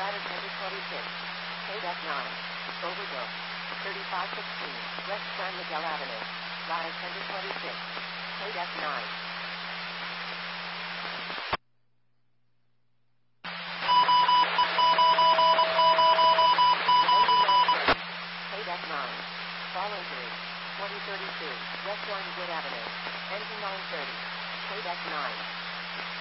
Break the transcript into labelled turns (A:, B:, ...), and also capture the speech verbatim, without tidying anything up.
A: ladder tender twenty-six, K F nine, overbook, thirty-five sixteen, West San Miguel Avenue, ladder tender twenty-six, K F nine. Fallen through, twenty thirty-two, West Orangewood Avenue, engine nine thirty, K F nine.